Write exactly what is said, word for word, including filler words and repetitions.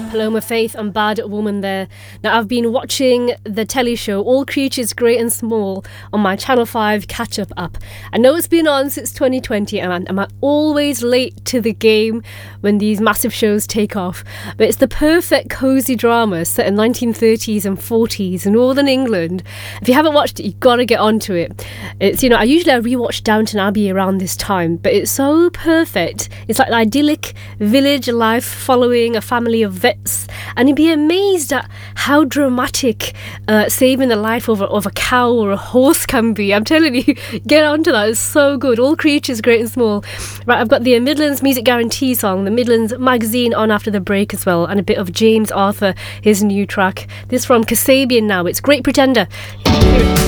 Paloma Faith and Bad Woman there. Now, I've been watching the telly show All Creatures Great and Small on my Channel five catch-up app. I know it's been on since twenty twenty and I'm always late to the game when these massive shows take off. But it's the perfect cosy drama set in nineteen thirties and forties in Northern England. If you haven't watched it, you've got to get onto it. It's, you know, I usually I rewatch Downton Abbey around this time, but it's so perfect. It's like the idyllic village life following a family of vets. And you'd be amazed at how dramatic uh, saving the life of a, of a cow or a horse can be. I'm telling you, get onto that. It's so good. All Creatures Great and Small. Right, I've got the Midlands Music Guarantee song, the Midlands Magazine on after the break as well, and a bit of James Arthur, his new track. This from Kasabian now. It's Great Pretender. Hear it.